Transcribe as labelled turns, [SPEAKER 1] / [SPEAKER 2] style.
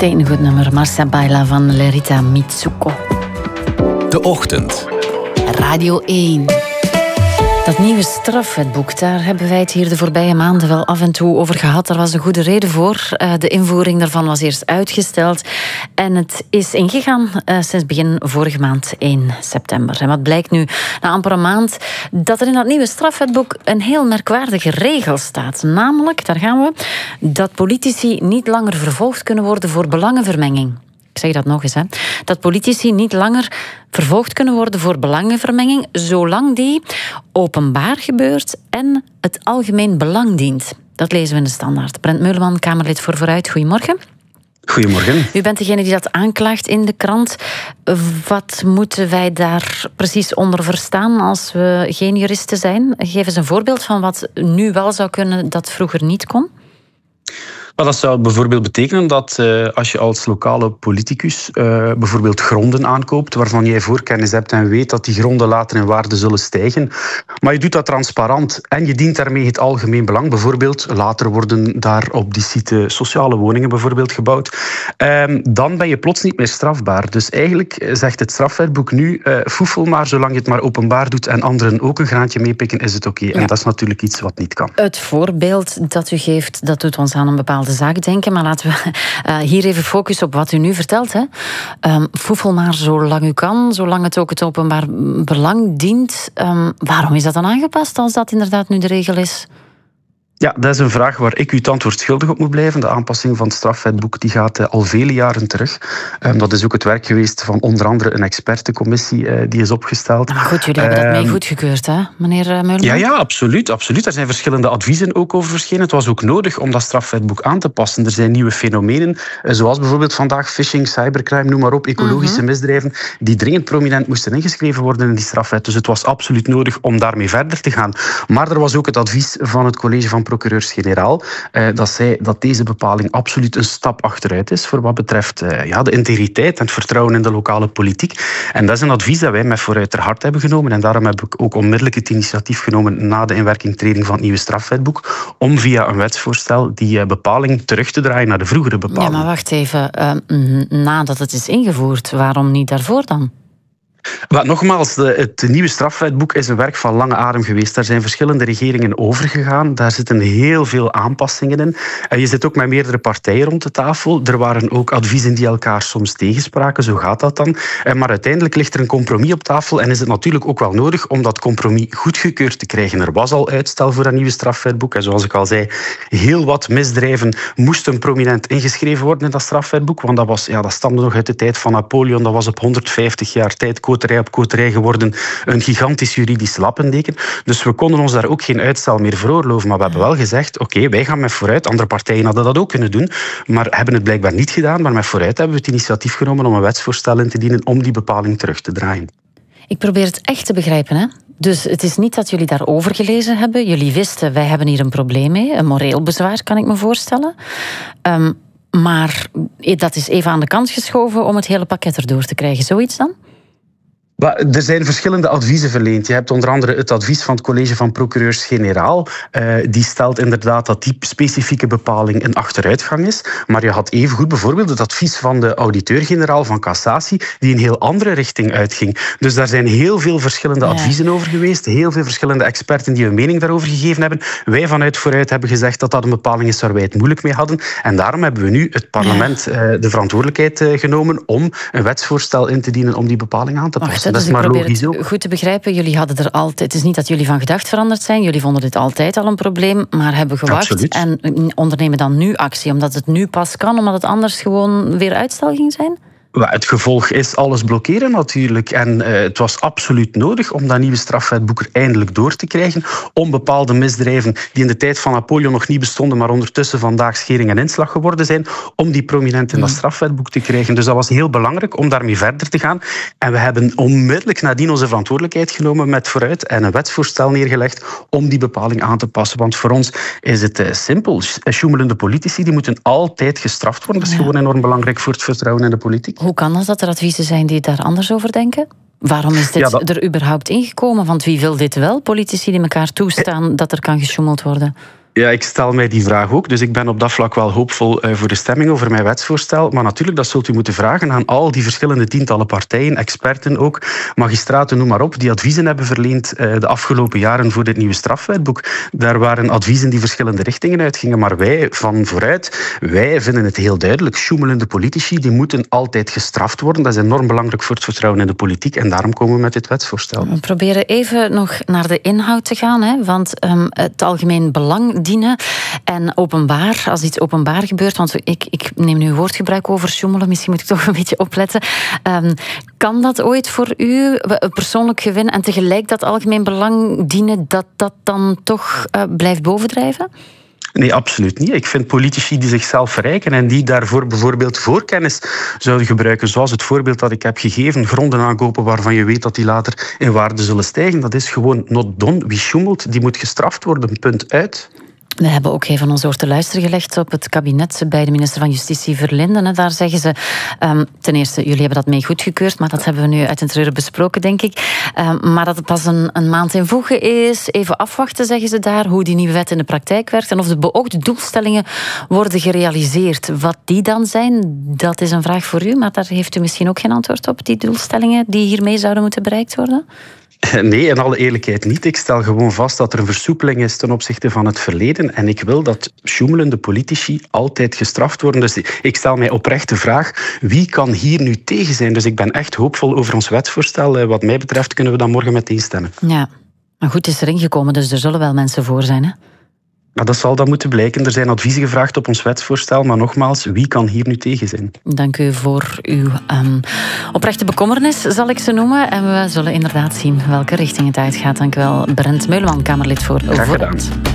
[SPEAKER 1] Meteen een goed nummer. Marcia Baila van Lerita Mitsuko.
[SPEAKER 2] De Ochtend.
[SPEAKER 1] Radio 1. Dat nieuwe strafwetboek, daar hebben wij het hier de voorbije maanden wel af en toe over gehad. Daar was een goede reden voor. De invoering daarvan was eerst uitgesteld. En het is ingegaan sinds begin vorige maand 1 september. En wat blijkt nu na amper een maand? Dat er in dat nieuwe strafwetboek een heel merkwaardige regel staat. Namelijk, daar gaan we, dat politici niet langer vervolgd kunnen worden voor belangenvermenging. Ik zeg dat nog eens, hè. Dat politici niet langer vervolgd kunnen worden voor belangenvermenging, zolang die openbaar gebeurt en het algemeen belang dient. Dat lezen we in de Standaard. Brent Meuleman, Kamerlid voor Vooruit. Goedemorgen.
[SPEAKER 3] Goedemorgen.
[SPEAKER 1] U bent degene die dat aanklaagt in de krant. Wat moeten wij daar precies onder verstaan als we geen juristen zijn? Geef eens een voorbeeld van wat nu wel zou kunnen dat vroeger niet kon.
[SPEAKER 3] Maar dat zou bijvoorbeeld betekenen dat als je als lokale politicus bijvoorbeeld gronden aankoopt, waarvan jij voorkennis hebt en weet dat die gronden later in waarde zullen stijgen, maar je doet dat transparant en je dient daarmee het algemeen belang. Bijvoorbeeld, later worden daar op die site sociale woningen bijvoorbeeld gebouwd. Dan ben je plots niet meer strafbaar. Dus eigenlijk zegt het strafwetboek nu, foefel maar, zolang je het maar openbaar doet en anderen ook een graantje meepikken, is het oké. Ja. En dat is natuurlijk iets wat niet kan.
[SPEAKER 1] Het voorbeeld dat u geeft, dat doet ons aan een bepaalde zaak denken, maar laten we hier even focussen op wat u nu vertelt. Hè. Foefel maar zolang u kan, zolang het ook het openbaar belang dient. Waarom is dat dan aangepast als dat inderdaad nu de regel is?
[SPEAKER 3] Ja, dat is een vraag waar ik u het antwoord schuldig op moet blijven. De aanpassing van het strafwetboek die gaat al vele jaren terug. Dat is ook het werk geweest van onder andere een expertencommissie die is opgesteld.
[SPEAKER 1] Maar goed, jullie hebben dat mee goedgekeurd, hè, meneer Meuleman?
[SPEAKER 3] Ja, absoluut, absoluut. Er zijn verschillende adviezen ook over verschenen. Het was ook nodig om dat strafwetboek aan te passen. Er zijn nieuwe fenomenen, zoals bijvoorbeeld vandaag phishing, cybercrime, noem maar op, ecologische misdrijven, die dringend prominent moesten ingeschreven worden in die strafwet. Dus het was absoluut nodig om daarmee verder te gaan. Maar er was ook het advies van het college van procureurs-generaal, dat zei dat deze bepaling absoluut een stap achteruit is voor wat betreft de integriteit en het vertrouwen in de lokale politiek. En dat is een advies dat wij met Vooruit ter harte hebben genomen. En daarom heb ik ook onmiddellijk het initiatief genomen na de inwerkingtreding van het nieuwe strafwetboek, om via een wetsvoorstel die bepaling terug te draaien naar de vroegere bepaling.
[SPEAKER 1] Ja, maar wacht even. Nadat het is ingevoerd, waarom niet daarvoor dan?
[SPEAKER 3] Maar nogmaals, het nieuwe strafwetboek is een werk van lange adem geweest. Daar zijn verschillende regeringen overgegaan. Daar zitten heel veel aanpassingen in. Je zit ook met meerdere partijen rond de tafel. Er waren ook adviezen die elkaar soms tegenspraken. Zo gaat dat dan. Maar uiteindelijk ligt er een compromis op tafel en is het natuurlijk ook wel nodig om dat compromis goedgekeurd te krijgen. Er was al uitstel voor dat nieuwe strafwetboek. En zoals ik al zei, heel wat misdrijven moesten prominent ingeschreven worden in dat strafwetboek. Want dat stamde nog uit de tijd van Napoleon. Dat was op 150 jaar tijd koterij op koterij geworden, een gigantisch juridisch lappendeken. Dus we konden ons daar ook geen uitstel meer veroorloven. Maar we hebben wel gezegd, oké, wij gaan met Vooruit. Andere partijen hadden dat ook kunnen doen, maar hebben het blijkbaar niet gedaan. Maar met Vooruit hebben we het initiatief genomen om een wetsvoorstel in te dienen om die bepaling terug te draaien.
[SPEAKER 1] Ik probeer het echt te begrijpen, hè? Dus het is niet dat jullie daarover gelezen hebben. Jullie wisten, wij hebben hier een probleem mee. Een moreel bezwaar, kan ik me voorstellen. Maar dat is even aan de kant geschoven om het hele pakket erdoor te krijgen. Zoiets dan?
[SPEAKER 3] Er zijn verschillende adviezen verleend. Je hebt onder andere het advies van het college van procureurs-generaal. Die stelt inderdaad dat die specifieke bepaling een achteruitgang is. Maar je had evengoed bijvoorbeeld het advies van de auditeur-generaal van Cassatie, die een heel andere richting uitging. Dus daar zijn heel veel verschillende adviezen over geweest. Heel veel verschillende experten die hun mening daarover gegeven hebben. Wij vanuit Vooruit hebben gezegd dat dat een bepaling is waar wij het moeilijk mee hadden. En daarom hebben we nu het parlement de verantwoordelijkheid genomen om een wetsvoorstel in te dienen om die bepaling aan te passen.
[SPEAKER 1] Dat is maar logisch ook. Goed te begrijpen. Jullie hadden er altijd. Het is niet dat jullie van gedacht veranderd zijn. Jullie vonden dit altijd al een probleem, maar hebben gewacht.
[SPEAKER 3] Absoluut.
[SPEAKER 1] En ondernemen dan nu actie, omdat het nu pas kan, omdat het anders gewoon weer uitstel ging zijn?
[SPEAKER 3] Het gevolg is alles blokkeren natuurlijk. En het was absoluut nodig om dat nieuwe strafwetboek er eindelijk door te krijgen. Om bepaalde misdrijven die in de tijd van Napoleon nog niet bestonden, maar ondertussen vandaag schering en inslag geworden zijn, om die prominent in dat strafwetboek te krijgen. Dus dat was heel belangrijk om daarmee verder te gaan. En we hebben onmiddellijk nadien onze verantwoordelijkheid genomen met Vooruit en een wetsvoorstel neergelegd om die bepaling aan te passen. Want voor ons is het simpel. Sjoemelende politici die moeten altijd gestraft worden. Dat is gewoon enorm belangrijk voor het vertrouwen in de politiek.
[SPEAKER 1] Hoe kan dat er adviezen zijn die daar anders over denken? Waarom is dit er überhaupt ingekomen? Want wie wil dit wel? Politici die elkaar toestaan dat er kan gesjoemeld worden?
[SPEAKER 3] Ja, ik stel mij die vraag ook. Dus ik ben op dat vlak wel hoopvol voor de stemming over mijn wetsvoorstel. Maar natuurlijk, dat zult u moeten vragen aan al die verschillende tientallen partijen, experten ook, magistraten, noem maar op, die adviezen hebben verleend de afgelopen jaren voor dit nieuwe strafwetboek. Daar waren adviezen die verschillende richtingen uitgingen. Maar wij van vooruit, wij vinden het heel duidelijk. Sjoemelende politici, die moeten altijd gestraft worden. Dat is enorm belangrijk voor het vertrouwen in de politiek. En daarom komen we met dit wetsvoorstel.
[SPEAKER 1] We proberen even nog naar de inhoud te gaan. Hè? Want het algemeen belang dienen en openbaar, als iets openbaar gebeurt, want ik neem nu woordgebruik over sjoemelen, misschien moet ik toch een beetje opletten. Kan dat ooit voor u persoonlijk gewin en tegelijk dat algemeen belang dienen, dat dan toch blijft bovendrijven?
[SPEAKER 3] Nee, absoluut niet. Ik vind politici die zichzelf verrijken en die daarvoor bijvoorbeeld voorkennis zouden gebruiken, zoals het voorbeeld dat ik heb gegeven, gronden aankopen waarvan je weet dat die later in waarde zullen stijgen. Dat is gewoon not done. Wie sjoemelt, die moet gestraft worden. Punt uit.
[SPEAKER 1] We hebben ook even ons oor te luisteren gelegd op het kabinet bij de minister van Justitie Verlinden. Daar zeggen ze, ten eerste, jullie hebben dat mee goedgekeurd, maar dat hebben we nu uit het treuren besproken, denk ik. Maar dat het pas een maand in voegen is. Even afwachten, zeggen ze daar, hoe die nieuwe wet in de praktijk werkt en of de beoogde doelstellingen worden gerealiseerd. Wat die dan zijn, dat is een vraag voor u, maar daar heeft u misschien ook geen antwoord op, die doelstellingen die hiermee zouden moeten bereikt worden?
[SPEAKER 3] Nee, in alle eerlijkheid niet. Ik stel gewoon vast dat er een versoepeling is ten opzichte van het verleden. En ik wil dat sjoemelende politici altijd gestraft worden. Dus ik stel mij oprecht de vraag, wie kan hier nu tegen zijn? Dus ik ben echt hoopvol over ons wetsvoorstel. Wat mij betreft kunnen we dan morgen meteen stemmen.
[SPEAKER 1] Ja, maar goed, het is erin gekomen, dus er zullen wel mensen voor zijn, hè?
[SPEAKER 3] Maar dat zal dan moeten blijken. Er zijn adviezen gevraagd op ons wetsvoorstel, maar nogmaals, wie kan hier nu tegen zijn?
[SPEAKER 1] Dank u voor uw oprechte bekommernis, zal ik ze noemen. En we zullen inderdaad zien welke richting het uitgaat. Dank u wel, Brent Meuleman, Kamerlid voor
[SPEAKER 3] Graag gedaan.